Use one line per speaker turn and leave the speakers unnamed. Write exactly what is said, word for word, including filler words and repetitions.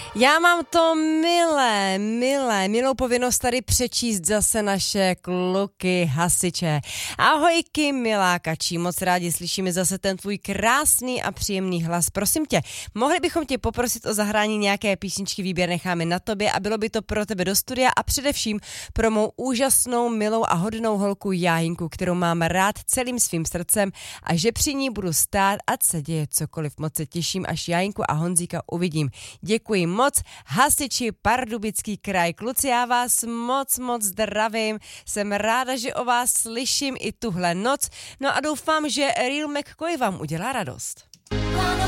Já mám to milé, milé, milou povinnost tady přečíst zase naše kluky hasiče. Ahojky, milákačí, moc rádi slyšíme zase ten tvůj krásný a příjemný hlas. Prosím tě, mohli bychom tě poprosit o zahrání nějaké písničky, výběr necháme na tobě a bylo by to pro tebe do studia a především pro mou úžasnou, milou a hodnou holku Jáhinku, kterou mám rád celým svým srdcem a že při ní budu stát, ať se děje cokoliv. Moc se těším, až Jáhinku a Honzíka uvidím. Děkuji moc. Hasiči, Pardubický kraj. Kluci, já vás moc, moc zdravím. Jsem ráda, že o vás slyším i tuhle noc. No a doufám, že Real McCoy vám udělá radost.